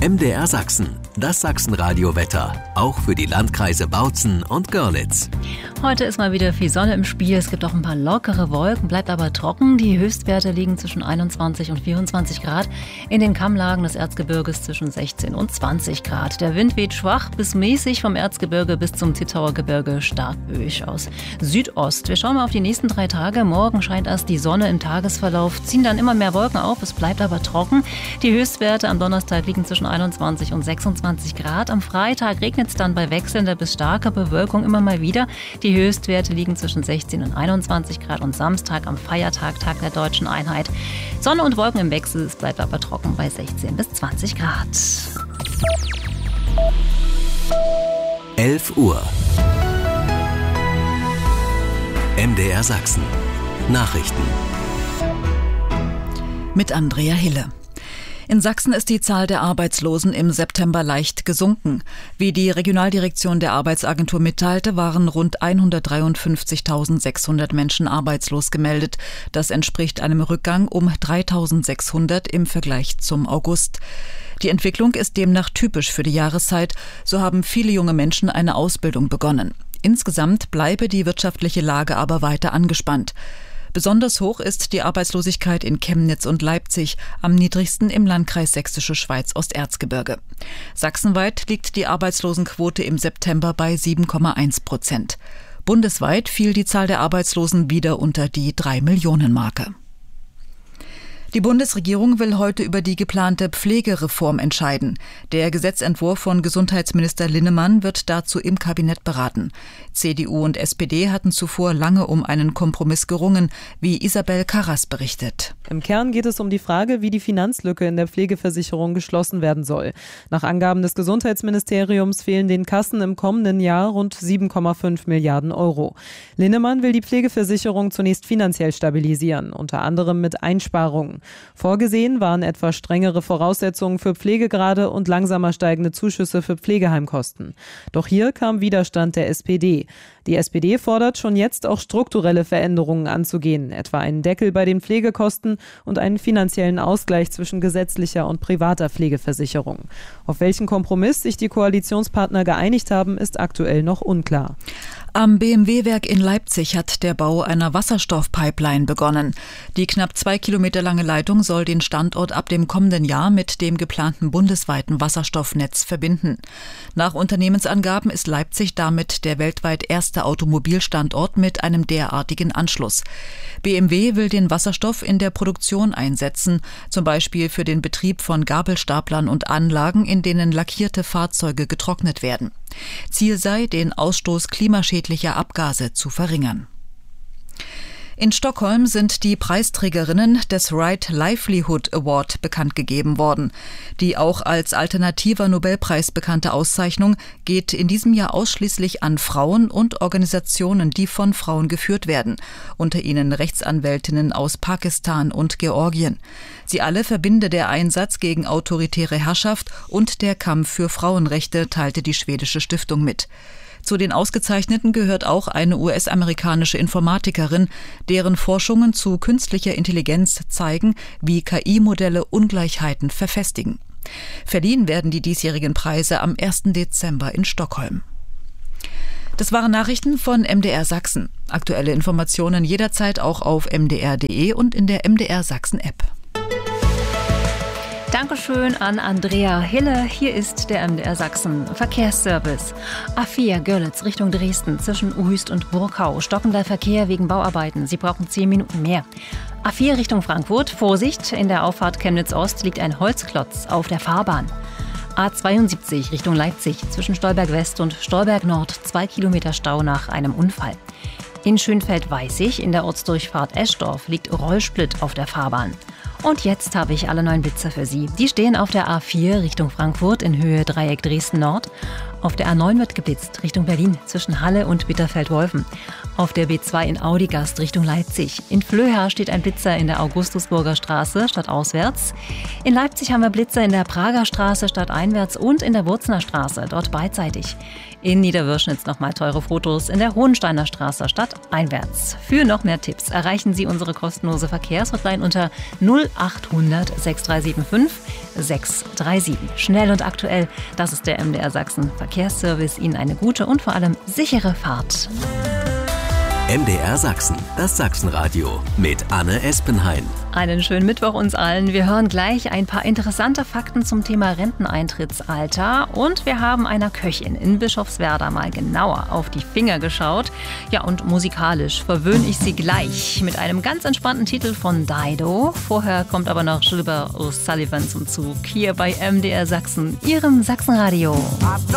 MDR Sachsen, das Sachsenradio-Wetter, auch für die Landkreise Bautzen und Görlitz. Heute ist mal wieder viel Sonne im Spiel. Es gibt auch ein paar lockere Wolken, bleibt aber trocken. Die Höchstwerte liegen zwischen 21 und 24 Grad. In den Kammlagen des Erzgebirges zwischen 16 und 20 Grad. Der Wind weht schwach bis mäßig vom Erzgebirge bis zum Zittauer Gebirge, stark böig aus Südost. Wir schauen mal auf die nächsten 3 Tage. Morgen scheint erst die Sonne im Tagesverlauf, ziehen dann immer mehr Wolken auf. Es bleibt aber trocken. Die Höchstwerte am Donnerstag liegen zwischen 21 und 26 Grad. Am Freitag regnet es dann bei wechselnder bis starker Bewölkung immer mal wieder. Die Höchstwerte liegen zwischen 16 und 21 Grad und Samstag am Feiertag, Tag der Deutschen Einheit. Sonne und Wolken im Wechsel, es bleibt aber trocken bei 16 bis 20 Grad. 11 Uhr. MDR Sachsen. Nachrichten. Mit Andrea Hille. In Sachsen ist die Zahl der Arbeitslosen im September leicht gesunken. Wie die Regionaldirektion der Arbeitsagentur mitteilte, waren rund 153.600 Menschen arbeitslos gemeldet. Das entspricht einem Rückgang um 3.600 im Vergleich zum August. Die Entwicklung ist demnach typisch für die Jahreszeit. So haben viele junge Menschen eine Ausbildung begonnen. Insgesamt bleibe die wirtschaftliche Lage aber weiter angespannt. Besonders hoch ist die Arbeitslosigkeit in Chemnitz und Leipzig, am niedrigsten im Landkreis Sächsische Schweiz-Osterzgebirge. Sachsenweit liegt die Arbeitslosenquote im September bei 7,1%. Bundesweit fiel die Zahl der Arbeitslosen wieder unter die 3-Millionen-Marke. Die Bundesregierung will heute über die geplante Pflegereform entscheiden. Der Gesetzentwurf von Gesundheitsminister Linnemann wird dazu im Kabinett beraten. CDU und SPD hatten zuvor lange um einen Kompromiss gerungen, wie Isabel Karras berichtet. Im Kern geht es um die Frage, wie die Finanzlücke in der Pflegeversicherung geschlossen werden soll. Nach Angaben des Gesundheitsministeriums fehlen den Kassen im kommenden Jahr rund 7,5 Milliarden Euro. Linnemann will die Pflegeversicherung zunächst finanziell stabilisieren, unter anderem mit Einsparungen. Vorgesehen waren etwa strengere Voraussetzungen für Pflegegrade und langsamer steigende Zuschüsse für Pflegeheimkosten. Doch hier kam Widerstand der SPD. Die SPD fordert schon jetzt auch strukturelle Veränderungen anzugehen, etwa einen Deckel bei den Pflegekosten und einen finanziellen Ausgleich zwischen gesetzlicher und privater Pflegeversicherung. Auf welchen Kompromiss sich die Koalitionspartner geeinigt haben, ist aktuell noch unklar. Am BMW-Werk in Leipzig hat der Bau einer Wasserstoffpipeline begonnen. Die knapp 2 Kilometer lange Leitung soll den Standort ab dem kommenden Jahr mit dem geplanten bundesweiten Wasserstoffnetz verbinden. Nach Unternehmensangaben ist Leipzig damit der weltweit erste Automobilstandort mit einem derartigen Anschluss. BMW will den Wasserstoff in der Produktion einsetzen, zum Beispiel für den Betrieb von Gabelstaplern und Anlagen, in denen lackierte Fahrzeuge getrocknet werden. Ziel sei, den Ausstoß klimaschädlicher Abgase zu verringern. In Stockholm sind die Preisträgerinnen des Right Livelihood Award bekannt gegeben worden. Die auch als alternativer Nobelpreis bekannte Auszeichnung geht in diesem Jahr ausschließlich an Frauen und Organisationen, die von Frauen geführt werden, unter ihnen Rechtsanwältinnen aus Pakistan und Georgien. Sie alle verbinde der Einsatz gegen autoritäre Herrschaft und der Kampf für Frauenrechte, teilte die schwedische Stiftung mit. Zu den Ausgezeichneten gehört auch eine US-amerikanische Informatikerin, deren Forschungen zu künstlicher Intelligenz zeigen, wie KI-Modelle Ungleichheiten verfestigen. Verliehen werden die diesjährigen Preise am 1. Dezember in Stockholm. Das waren Nachrichten von MDR Sachsen. Aktuelle Informationen jederzeit auch auf mdr.de und in der MDR Sachsen-App. Dankeschön an Andrea Hille. Hier ist der MDR Sachsen Verkehrsservice. A4 Görlitz Richtung Dresden zwischen Uhüst und Burkau. Stockender Verkehr wegen Bauarbeiten. Sie brauchen 10 Minuten mehr. A4 Richtung Frankfurt. Vorsicht, in der Auffahrt Chemnitz-Ost liegt ein Holzklotz auf der Fahrbahn. A72 Richtung Leipzig zwischen Stolberg West und Stolberg Nord. 2 Kilometer Stau nach einem Unfall. In Schönfeld-Weißig in der Ortsdurchfahrt Eschdorf liegt Rollsplit auf der Fahrbahn. Und jetzt habe ich alle 9 Blitzer für Sie. Die stehen auf der A4 Richtung Frankfurt in Höhe Dreieck Dresden Nord. Auf der A9 wird geblitzt, Richtung Berlin, zwischen Halle und Bitterfeld-Wolfen. Auf der B2 in Audigast Richtung Leipzig. In Flöha steht ein Blitzer in der Augustusburger Straße stadtauswärts. In Leipzig haben wir Blitzer in der Prager Straße stadteinwärts und in der Wurzner Straße, dort beidseitig. In Niederwürschnitz nochmal teure Fotos in der Hohensteiner Straße stadteinwärts. Für noch mehr Tipps erreichen Sie unsere kostenlose Verkehrshotline unter 0800 6375 637. Schnell und aktuell, das ist der MDR Sachsen Verkehrsservice. Ihnen eine gute und vor allem sichere Fahrt. MDR Sachsen, das Sachsenradio mit Anne Espenhain. Einen schönen Mittwoch uns allen. Wir hören gleich ein paar interessante Fakten zum Thema Renteneintrittsalter. Und wir haben einer Köchin in Bischofswerda mal genauer auf die Finger geschaut. Ja, und musikalisch verwöhne ich Sie gleich mit einem ganz entspannten Titel von Dido. Vorher kommt aber noch Gilbert O'Sullivan zum Zug hier bei MDR Sachsen, Ihrem Sachsenradio.